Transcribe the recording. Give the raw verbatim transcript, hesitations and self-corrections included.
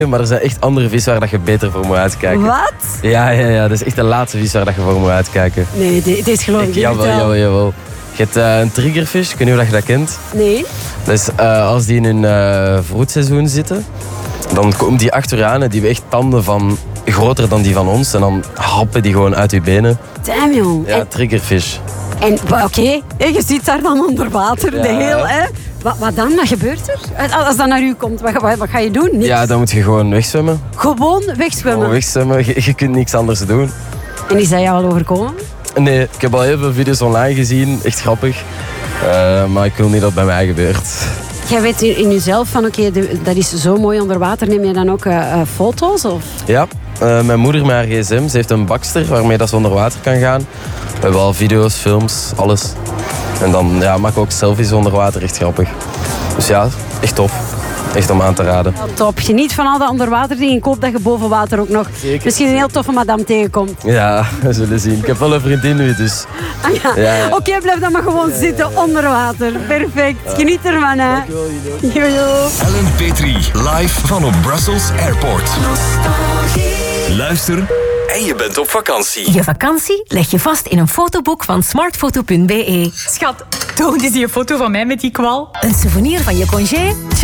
Maar er zijn echt andere vis waar dat je beter voor moet uitkijken. Wat? Ja, ja, ja. Dat is echt de laatste vis waar dat je voor moet uitkijken. Nee, dit is geloof ik niet. Jawel, jawel, jawel. Je hebt uh, een triggerfish, ik weet niet of je dat kent. Nee. Dus uh, als die in hun uh, vroedseizoen zitten, dan komt die achteraan en die heeft echt tanden van groter dan die van ons. En dan happen die gewoon uit je benen. Damn, jong. Ja, En, triggerfish. en oké, okay. je zit daar dan onder water, Ja. de heel, hè. Wat, wat dan? Wat gebeurt er? Als dat naar u komt, wat, wat, wat ga je doen? Niks. Ja, dan moet je gewoon wegzwemmen. Gewoon wegzwemmen. Gewoon wegzwemmen, je, je kunt niks anders doen. En is dat jou al overkomen? Nee, ik heb al heel veel video's online gezien, echt grappig. Uh, maar ik wil niet dat het bij mij gebeurt. Jij weet in jezelf van oké, okay, dat is zo mooi onder water. Neem je dan ook uh, uh, foto's? Of? Ja, uh, mijn moeder met haar gsm, ze heeft een bakster waarmee dat ze onder water kan gaan. We hebben al video's, films, alles. En dan ja, maak ik ook selfies onder water, echt grappig. Dus ja, echt tof. Echt om aan te raden. Ja, top. Geniet van al dat onderwaterdingen. Ik hoop dat je boven water ook nog Zeker. misschien een heel toffe madame tegenkomt. Ja, we zullen zien. Ik heb wel een vriendin nu, dus... Ah, ja. Ja, ja. Oké, okay, blijf dan maar gewoon ja, zitten ja, ja. onder water. Perfect. Ja. Geniet ervan, hè. Dankjewel, Jojo. Ellen Petrie, live van op Brussels Airport. Luister en je bent op vakantie. Je vakantie leg je vast in een fotoboek van smartfoto punt be. Schat, toon eens die foto van mij met die kwal. Een souvenir van je congé?